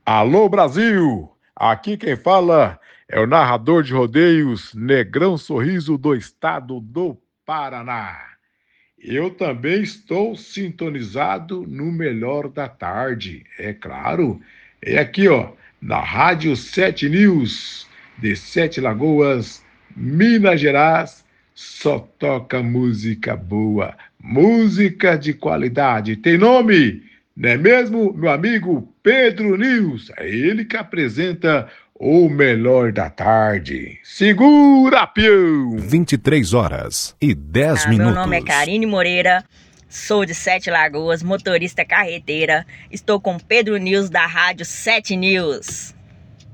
Alô Brasil! Aqui quem fala é o narrador de rodeios Negrão Sorriso do estado do Paraná. Eu também estou sintonizado no Melhor da Tarde, é claro. É aqui, ó, na Rádio 7 News, de Sete Lagoas, Minas Gerais. Só toca música boa, música de qualidade. Tem nome, não é mesmo, meu amigo Pedro News? É ele que apresenta o Melhor da Tarde. Segura, peão! 23h10. Meu nome é Karine Moreira, sou de Sete Lagoas, motorista carreteira. Estou com Pedro News da Rádio 7 News.